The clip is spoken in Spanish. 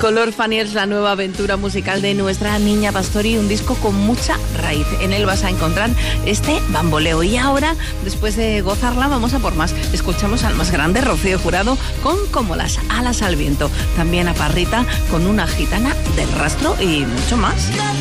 Color Funny es la nueva aventura musical de nuestra niña Pastori, un disco con mucha raíz. En él vas a encontrar este bamboleo. Y ahora, después de gozarla, vamos a por más. Escuchamos al más grande, Rocío Jurado, con Como las alas al viento. También a Parrita con Una gitana del rastro y mucho más.